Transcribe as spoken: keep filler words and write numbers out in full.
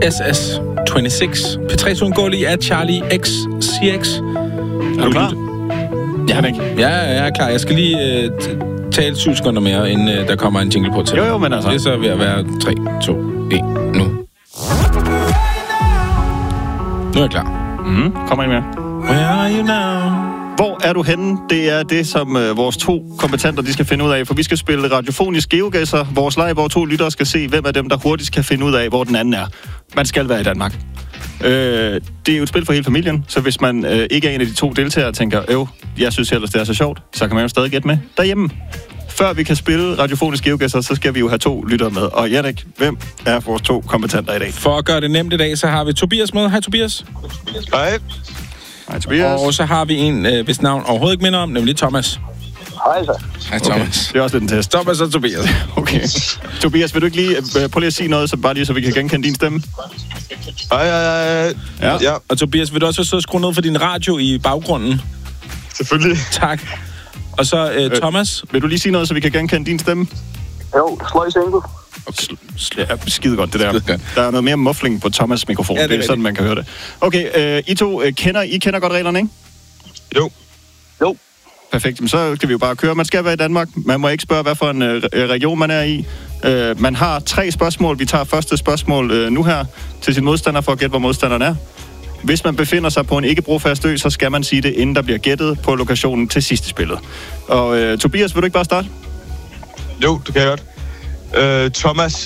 S S seksogtyve. P tre's uundgåelige er Charlie X C X. Er du klar? Ja, ja, jeg er klar. Jeg skal lige øh, t- tale syv sekunder mere, inden øh, der kommer en jingle på til. Jo, jo, men altså. Det er så ved at være tre, to, et, nu. Nu er jeg klar. Mhm, kommer ind med. Where are you now? Hvor er du henne? Det er det, som øh, vores to kompetenter de skal finde ud af, for vi skal spille radiofonisk geogæsser. Vores leg, hvor to lyttere skal se, hvem af dem, der hurtigst kan finde ud af, hvor den anden er. Man skal være i Danmark. Øh, det er jo et spil for hele familien, så hvis man øh, ikke er en af de to deltagere og tænker, øv, jeg synes ellers, det er så sjovt, så kan man jo stadig gætte med derhjemme. Før vi kan spille radiofonisk geogæsser, så skal vi jo have to lyttere med. Og Jannik, hvem er vores to kompetenter i dag? For at gøre det nemt i dag, så har vi Tobias med. Hej Tobias. Hej. Hej Tobias. Og så har vi en, øh, hvis navn overhovedet ikke minder om, nemlig Thomas. Hej så. Hej Thomas. Okay. Det er også lidt en test. Thomas og Tobias. Okay. Tobias, vil du ikke lige øh, prøve lige at sige noget, så bare lige så vi kan genkende din stemme? Hej, hej, hej. Ja. Ja, Og Tobias, vil du også være sød at skrue ned for din radio i baggrunden? selvfølgelig. Tak. Og så øh, Thomas. Vil du lige sige noget, så vi kan genkende din stemme? Jo, sløj single. Okay. Ja, skide godt, det der. Skide godt. Der er noget mere muffling på Thomas' mikrofon. Ja, det er det er sådan, rigtigt. man kan høre det. Okay, øh, I to øh, kender, I kender godt reglerne, ikke? Jo. Jo. Perfekt, men så skal vi jo bare køre. Man skal være i Danmark. Man må ikke spørge, hvad for en øh, region man er i. Øh, man har tre spørgsmål. Vi tager første spørgsmål øh, nu her til sin modstander for at gætte, hvor modstanderen er. Hvis man befinder sig på en ikke-brofast ø, så skal man sige det, inden der bliver gættet på lokationen til sidste spillet. Og øh, Tobias, vil du ikke bare starte? Jo, det kan jeg godt. Øh, Thomas,